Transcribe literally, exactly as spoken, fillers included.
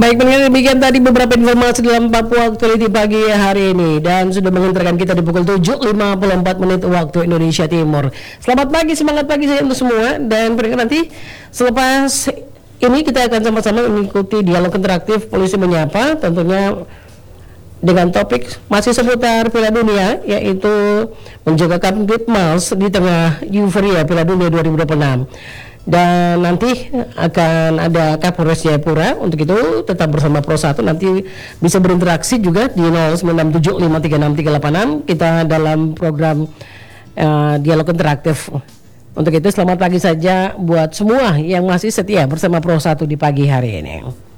Baik, pendengar, demikian tadi beberapa informasi dalam Papua Actuality pagi hari ini dan sudah mengantarkan kita di pukul tujuh lima puluh empat menit waktu Indonesia Timur. Selamat pagi, semangat pagi saya untuk semua, dan pendengar, nanti selepas ini kita akan sama-sama mengikuti dialog interaktif Polisi Menyapa, tentunya dengan topik masih seputar Piala Dunia, yaitu menjaga Kamtipmas di tengah euforia Piala Dunia dua ribu dua puluh enam. Dan nanti akan ada Kapolres Jayapura. Untuk itu tetap bersama Pro satu, nanti bisa berinteraksi juga di nol sembilan enam tujuh lima tiga enam tiga delapan enam kita dalam program uh, dialog interaktif. Untuk itu selamat pagi saja buat semua yang masih setia bersama Pro satu di pagi hari ini.